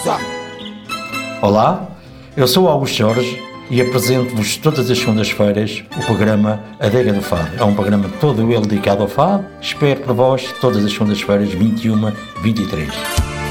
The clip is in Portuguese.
Galiza. Olá, eu sou Augusto Jorge e apresento-vos todas as segundas-feiras o programa Adega do Fado. É um programa todo ele dedicado ao fado. Espero por vós todas as segundas-feiras, 21, 23.